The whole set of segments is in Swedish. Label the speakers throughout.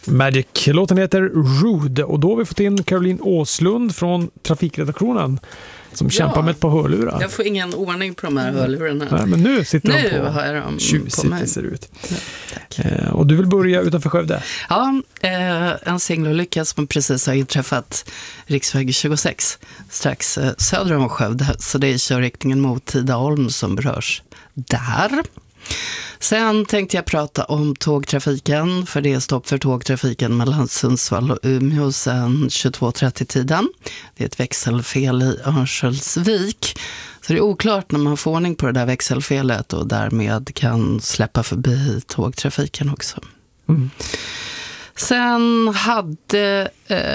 Speaker 1: Magic-låten heter Rude och då har vi fått in Caroline Åslund från trafikredaktionen som kämpar med ett par hörlurar.
Speaker 2: Jag får ingen ordning på de här hörlurarna.
Speaker 1: Nej, men nu sitter de på.
Speaker 2: Nu har jag dem
Speaker 1: tjusigt
Speaker 2: på mig.
Speaker 1: Det ser ut.
Speaker 2: Ja, tack.
Speaker 1: Och du vill börja utanför Skövde?
Speaker 2: Ja, en singelolycka som precis har inträffat riksväg 26 strax söder om Skövde. Så det är körriktningen mot Tidaholm som berörs där. Sen tänkte jag prata om tågtrafiken, för det är stopp för tågtrafiken mellan Sundsvall och Umeå sedan 22:30-tiden. Det är ett växelfel i Örnsköldsvik. Så det är oklart när man får ordning på det där växelfelet och därmed kan släppa förbi tågtrafiken också. Mm. Sen hade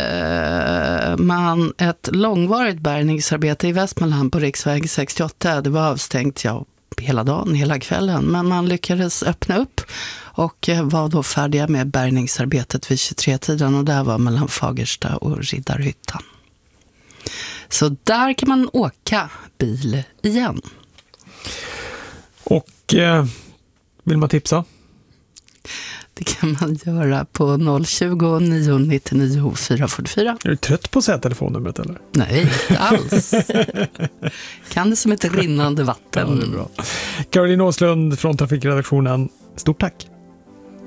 Speaker 2: man ett långvarigt bärgningsarbete i Västmanland på riksväg 68. Det var avstängt hela dagen, hela kvällen. Men man lyckades öppna upp och var då färdiga med bärgningsarbetet vid 23-tiden. Och där var mellan Fagersta och Riddarhyttan. Så där kan man åka bil igen.
Speaker 1: Och vill man tipsa?
Speaker 2: Det kan man göra på 020 999 444.
Speaker 1: Är du trött på att säga telefonnumret eller?
Speaker 2: Nej, inte alls. Kan det som ett rinnande vatten.
Speaker 1: Ja, det är bra. Caroline Åslund från trafikredaktionen, stort tack.